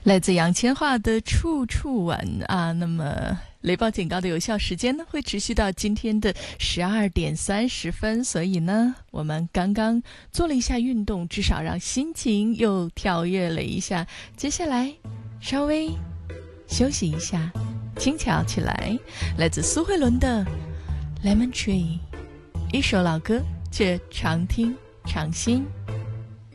来自杨千嬅的处处吻啊，那么雷暴警告的有效时间呢，会持续到今天的12点30分，所以呢，我们刚刚做了一下运动，至少让心情又跳跃了一下。接下来稍微休息一下，轻巧起来。来自苏慧伦的 Lemon Tree， 一首老歌，却常听常新。